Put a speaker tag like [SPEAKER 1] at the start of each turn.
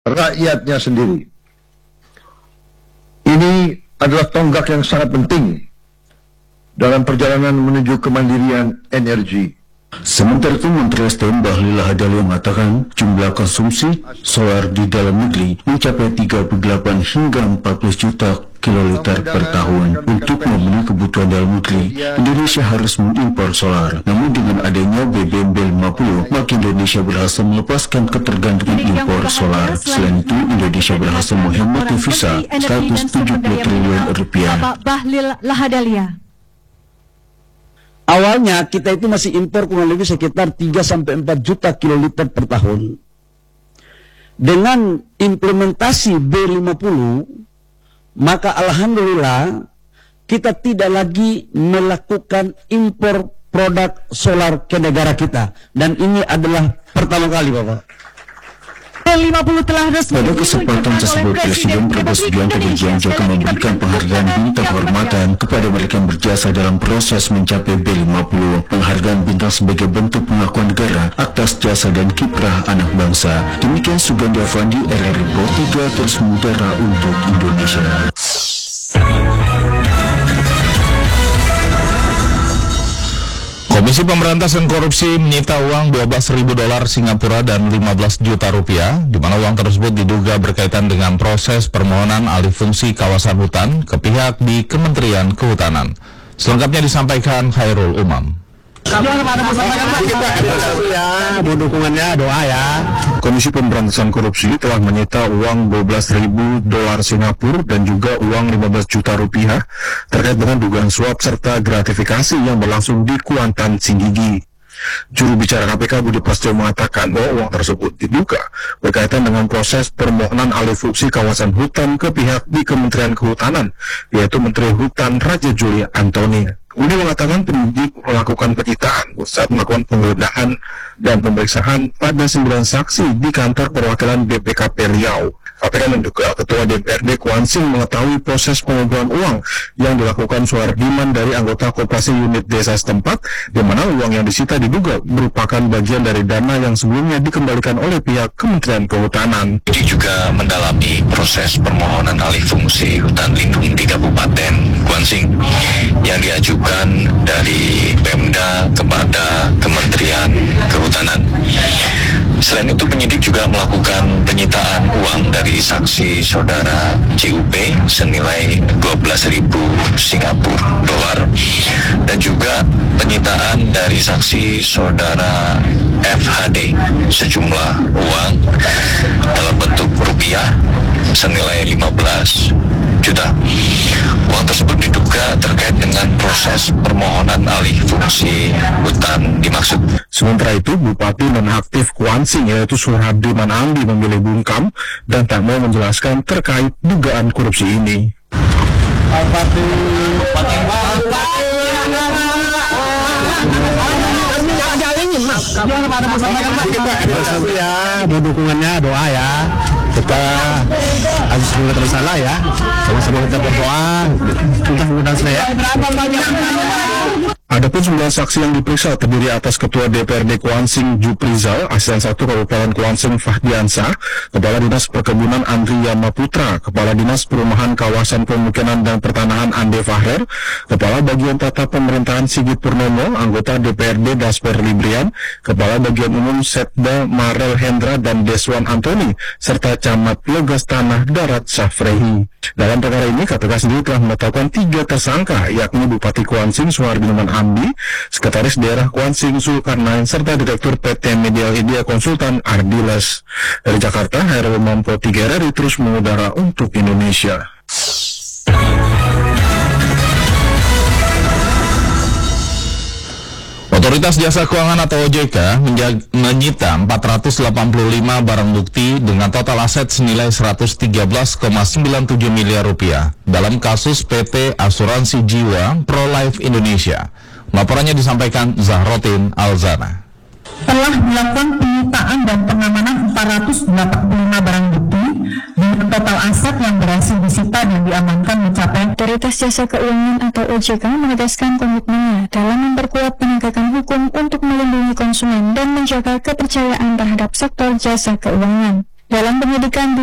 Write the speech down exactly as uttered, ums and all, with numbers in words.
[SPEAKER 1] rakyatnya sendiri. Ini adalah tonggak yang sangat penting dalam perjalanan menuju kemandirian energi.
[SPEAKER 2] Sementara itu, Menteri S D M Bahlil Lahadalia mengatakan jumlah konsumsi solar di dalam negeri mencapai tiga puluh delapan hingga empat belas juta kiloliter per tahun. Untuk memenuhi kebutuhan dalam negeri, Indonesia harus mengimpor solar. Namun dengan adanya B B M B lima puluh, maka Indonesia berhasil melepaskan ketergantungan impor solar. Selain itu, Indonesia berhasil menghemat devisa seratus tujuh puluh triliun rupiah.
[SPEAKER 3] Bapak Bahlil Lahadalia.
[SPEAKER 4] Awalnya kita itu masih impor kurang lebih sekitar tiga sampai empat juta kiloliter per tahun. Dengan implementasi B lima puluh, maka alhamdulillah kita tidak lagi melakukan impor produk solar ke negara kita. Dan ini adalah pertama kali, Bapak.
[SPEAKER 3] B lima puluh telah resmi.
[SPEAKER 2] Pada kesempatan tersebut, Presiden Prabowo Subianto berjanji akan memberikan penghargaan bintang kehormatan kepada mereka yang berjasa dalam proses mencapai B lima puluh. Penghargaan bintang sebagai bentuk pengakuan negara atas jasa dan kiprah anak bangsa. Demikian Sugandi Avandi, R R I Pro tiga, terus mengudara untuk Indonesia.
[SPEAKER 5] Komisi Pemberantasan Korupsi menyita uang dua belas ribu dolar Singapura dan lima belas juta rupiah, di mana uang tersebut diduga berkaitan dengan proses permohonan alih fungsi kawasan hutan ke pihak di Kementerian Kehutanan. Selengkapnya disampaikan Khairul Umam.
[SPEAKER 6] Ya, dukungannya doa ya.
[SPEAKER 2] Komisi Pemberantasan Korupsi telah menyita uang dua belas ribu dolar Singapura dan juga uang lima belas juta rupiah terkait dengan dugaan suap serta gratifikasi yang berlangsung di Kuantan, Singgigi. Juru bicara K P K Budi Prasetyo mengatakan bahwa uang tersebut diduga berkaitan dengan proses permohonan alih fungsi kawasan hutan ke pihak di Kementerian Kehutanan, yaitu Menteri Hutan Raja Juli Antoni. Budi mengatakan penyidik melakukan penyitaan saat melakukan penggeledahan dan pemeriksaan pada sembilan saksi di kantor perwakilan B P K P Riau. K P K menduga Ketua D P R D Kwan Sing mengetahui proses pengumpulan uang yang dilakukan Suhardiman dari anggota koperasi unit desa setempat, di mana uang yang disita diduga merupakan bagian dari dana yang sebelumnya dikembalikan oleh pihak Kementerian Kehutanan.
[SPEAKER 7] Ini juga mendalami proses permohonan alih fungsi hutan lindung di Kabupaten Kwan Sing yang diajukan dari Pemda kepada Kementerian Kehutanan. Selain itu, penyidik juga melakukan penyitaan uang dari saksi saudara C U P senilai dua belas ribu Singapura dolar dan juga penyitaan dari saksi saudara F H D sejumlah uang dalam bentuk rupiah senilai lima belas juta. Uang tersebut diduga terkait dengan proses permohonan alih fungsi hutan dimaksud.
[SPEAKER 2] Sementara itu, Bupati nonaktif Kwan Sing yaitu Suhardiman Andi memilih bungkam dan tak mau menjelaskan terkait dugaan korupsi ini.
[SPEAKER 6] Bupati ya, dukungannya doa ya. Kita harus semoga tersalah ya. Sama-sama kita berdoa untuk mengundang saya.
[SPEAKER 2] Adapun sembilan saksi yang diperiksa terdiri atas Ketua D P R D Kwan Sing Juprizal, Asisten satu Kabupaten Kwan Sing Fahdiansah, Kepala Dinas Perkebunan Andri Yamaputra, Kepala Dinas Perumahan Kawasan Pemukiman dan Pertanahan Ande Fahrer, Kepala Bagian Tata Pemerintahan Sigit Purnomo, anggota D P R D Dasper Librian, Kepala Bagian Umum Setda Marel Hendra dan Deswan Antoni, serta Camat Legas Tanah Darat Syafrehi. Dalam perkara ini, K P K sendiri telah menetapkan tiga tersangka, yakni Bupati Kwan Sing Suhardiman Amdi, Sekretaris Daerah Kwan Sing Zulkarnain, serta Direktur P T Media Idea Konsultan Ardiles. Dari Jakarta, Khairul Umam Pro tiga R R I terus mengudara untuk Indonesia.
[SPEAKER 5] Otoritas Jasa Keuangan atau O J K menyita empat ratus delapan puluh lima barang bukti dengan total aset senilai seratus tiga belas koma sembilan tujuh miliar rupiah dalam kasus P T Asuransi Jiwa Prolife Indonesia. Laporannya disampaikan Zahrotin Alzana.
[SPEAKER 8] Telah dilakukan penyitaan dan pengamanan empat ratus delapan puluh lima barang bukti dengan total aset yang berhasil disita dan diamankan mencapai.
[SPEAKER 3] Otoritas Jasa Keuangan atau O J K menegaskan komitmennya dalam memperkuat penegakan hukum untuk melindungi konsumen dan menjaga kepercayaan terhadap sektor jasa keuangan. Dalam penyidikan